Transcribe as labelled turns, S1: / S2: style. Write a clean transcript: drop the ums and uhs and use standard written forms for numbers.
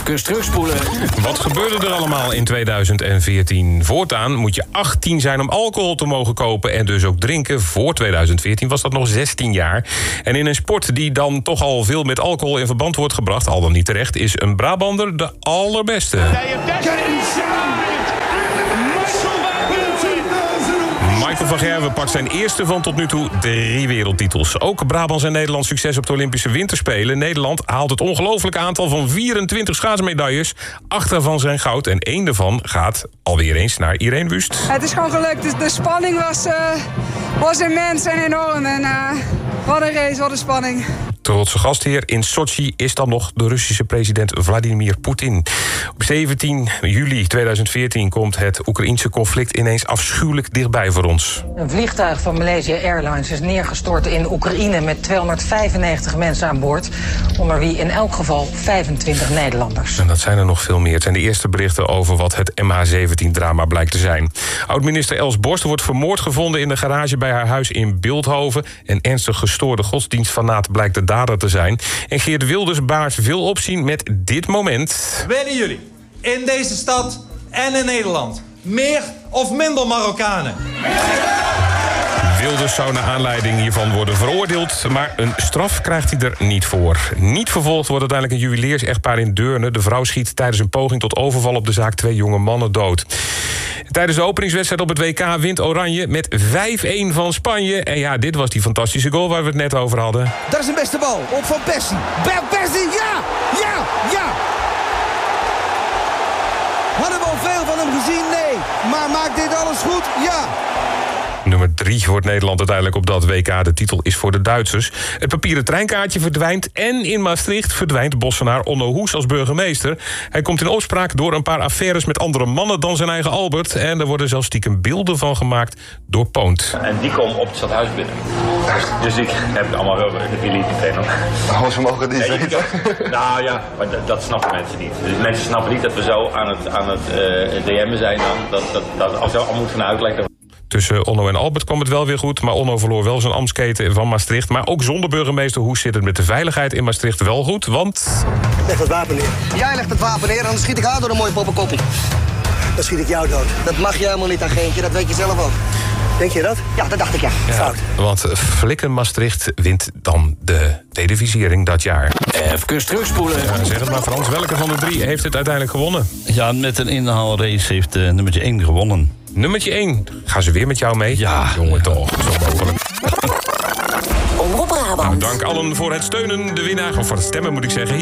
S1: Even terugspoelen.
S2: Wat gebeurde er allemaal in 2014? Voortaan moet je 18 zijn om alcohol te mogen kopen en dus ook drinken. Voor 2014 was dat nog 16 jaar. En in een sport die dan toch al veel met alcohol in verband wordt gebracht, al dan niet terecht, is een Brabander de allerbeste. Michael van Gerwen pakt zijn eerste van tot nu toe 3 wereldtitels. Ook Brabants en Nederland succes op de Olympische Winterspelen. Nederland haalt het ongelooflijke aantal van 24 schaatsmedailles. 8 daarvan zijn goud en 1 daarvan gaat alweer eens naar Irene Wust.
S3: Het is gewoon gelukt. De spanning was immens en enorm. En wat een race, wat een spanning.
S2: Trotse gastheer in Sochi is dan nog de Russische president Vladimir Poetin. Op 17 juli 2014 komt het Oekraïense conflict ineens afschuwelijk dichtbij voor ons.
S4: Een vliegtuig van Malaysia Airlines is neergestort in Oekraïne met 295 mensen aan boord, onder wie in elk geval 25 Nederlanders.
S2: En dat zijn er nog veel meer. Het zijn de eerste berichten over wat het MH17-drama blijkt te zijn. Oud-minister Els Borst wordt vermoord gevonden in de garage bij haar huis in Bilthoven. Een ernstig gestoorde godsdienstfanaat blijkt de dader te zijn. En Geert Wilders baart veel opzien met dit moment.
S5: Willen jullie in deze stad en in Nederland meer of minder Marokkanen?
S2: Wilders zou naar aanleiding hiervan worden veroordeeld, maar een straf krijgt hij er niet voor. Niet vervolgd wordt uiteindelijk een juweliers-echtpaar in Deurne. De vrouw schiet tijdens een poging tot overval op de zaak 2 jonge mannen dood. Tijdens de openingswedstrijd op het WK wint Oranje met 5-1 van Spanje. En ja, dit was die fantastische goal waar we het net over hadden.
S6: Dat is een beste bal op Van Persie. Persie, ja! Ja! Ja! Hadden we al veel van hem gezien? Nee. Maar maakt dit alles goed? Ja!
S2: Nummer 3 wordt Nederland uiteindelijk op dat WK. De titel is voor de Duitsers. Het papieren treinkaartje verdwijnt en in Maastricht verdwijnt Bossenaar Onno Hoes als burgemeester. Hij komt in opspraak door een paar affaires met andere mannen dan zijn eigen Albert. En er worden zelfs stiekem beelden van gemaakt door Poont.
S7: En die komen op het stadhuis binnen. Dus ik heb het allemaal wel delete.
S8: Oh, ze mogen het niet weten.
S7: Nou ja, maar dat snappen mensen niet. Dus mensen snappen niet dat we zo aan het DM'en zijn dan. Dat als we al moeten gaan uitleggen.
S2: Tussen Onno en Albert kwam het wel weer goed, maar Onno verloor wel zijn ambtsketen van Maastricht. Maar ook zonder burgemeester Hoes zit het met de veiligheid in Maastricht wel goed, want...
S6: Leg het wapen neer. Jij legt het wapen neer, anders schiet ik haar door een mooie poppenkoppie. Dan schiet ik jou dood. Dat mag je helemaal niet, agentje, dat weet je zelf ook. Denk je dat? Ja, dat dacht ik, ja. Fout.
S2: Want Flikken Maastricht wint dan de tweede visiering dat jaar.
S1: Even terugspoelen.
S2: Ja, zeg het maar Frans, welke van de 3 heeft het uiteindelijk gewonnen?
S9: Ja, met een inhaalrace heeft nummertje 1 gewonnen.
S2: Nummertje 1. Gaan ze weer met jou mee?
S9: Ja.
S2: Jongen toch, zo mogelijk.
S1: Omroep Brabant.
S2: Nou, dank allen voor het steunen. De winnaar, of voor het stemmen moet ik zeggen.